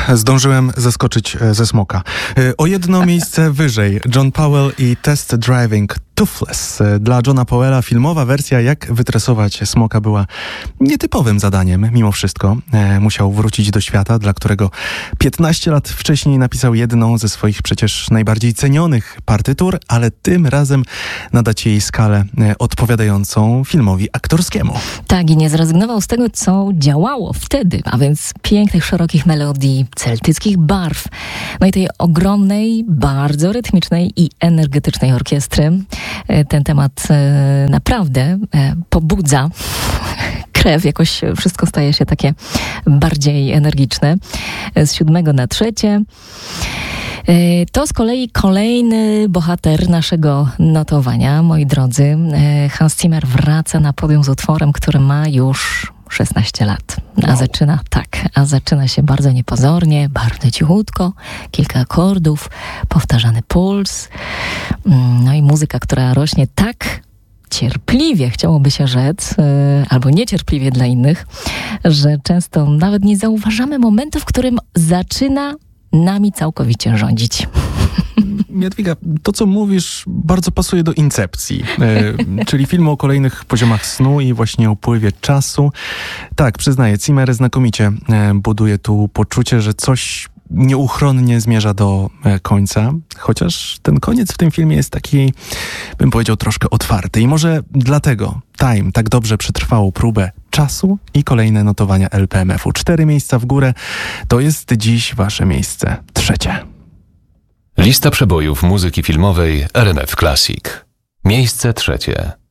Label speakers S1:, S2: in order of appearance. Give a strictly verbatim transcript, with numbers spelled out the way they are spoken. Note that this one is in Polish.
S1: Zdążyłem zaskoczyć ze smoka. O jedno miejsce wyżej. John Powell i Test Driving Toothless. Dla Johna Powella filmowa wersja Jak wytresować smoka była nietypowym zadaniem. Mimo wszystko e, musiał wrócić do świata, dla którego piętnaście lat wcześniej napisał jedną ze swoich przecież najbardziej cenionych partytur, ale tym razem nadać jej skalę e, odpowiadającą filmowi aktorskiemu.
S2: Tak, i nie zrezygnował z tego, co działało wtedy, a więc pięknych, szerokich melodii, celtyckich barw, no i tej ogromnej, bardzo rytmicznej i energetycznej orkiestry. Ten temat e, naprawdę e, pobudza krew, jakoś wszystko staje się takie bardziej energiczne. Z siódmego na trzecie. E, to z kolei kolejny bohater naszego notowania, moi drodzy. E, Hans Zimmer wraca na podium z utworem, który ma już szesnaście lat. A wow. zaczyna, tak, a zaczyna się bardzo niepozornie, bardzo cichutko, kilka akordów, powtarzany puls, no i muzyka, która rośnie tak cierpliwie, chciałoby się rzec, albo niecierpliwie dla innych, że często nawet nie zauważamy momentu, w którym zaczyna nami całkowicie rządzić.
S1: Jadwiga, to co mówisz bardzo pasuje do Incepcji, e, czyli filmu o kolejnych poziomach snu i właśnie upływie czasu. Tak, przyznaję, Zimmer znakomicie e, buduje tu poczucie, że coś nieuchronnie zmierza do e, końca, chociaż ten koniec w tym filmie jest taki, bym powiedział, troszkę otwarty i może dlatego Time tak dobrze przetrwało próbę czasu i kolejne notowania L P M F u. Cztery miejsca w górę, to jest dziś wasze miejsce trzecie.
S3: Lista przebojów muzyki filmowej R M F Classic. Miejsce trzecie.